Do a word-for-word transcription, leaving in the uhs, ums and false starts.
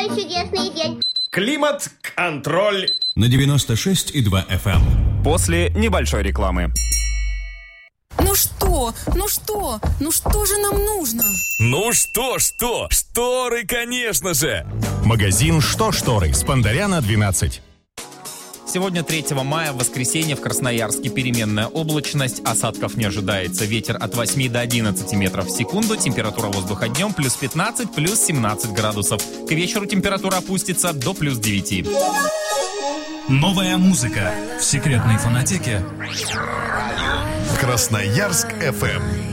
такой чудесный день. Климат-контроль на девяносто шесть и два эф эм. После небольшой рекламы. Ну что? Ну что? Ну что же нам нужно? Ну что, что? Шторы, конечно же! Магазин «Что шторы» Спандаряна, двенадцать. Сегодня третьего мая, в воскресенье, в Красноярске переменная облачность, осадков не ожидается. Ветер от восьми до одиннадцати метров в секунду, температура воздуха днем плюс пятнадцать, плюс семнадцать градусов. К вечеру температура опустится до плюс девяти. Новая музыка в секретной фонотеке. Красноярск эф эм.